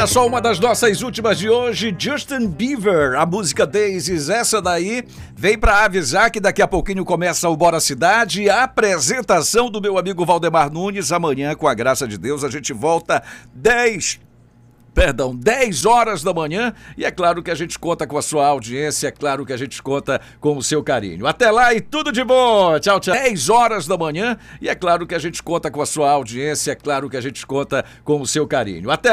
Olha só, uma das nossas últimas de hoje, Justin Bieber, a música Daisies. Essa daí vem pra avisar que daqui a pouquinho começa o Bora Cidade, a apresentação do meu amigo Valdemar Nunes. Amanhã, com a graça de Deus, a gente volta 10 horas da manhã, e é claro que a gente conta com a sua audiência, é claro que a gente conta com o seu carinho. Até lá e tudo de bom! Tchau, tchau. 10 horas da manhã, e é claro que a gente conta com a sua audiência, é claro que a gente conta com o seu carinho. Até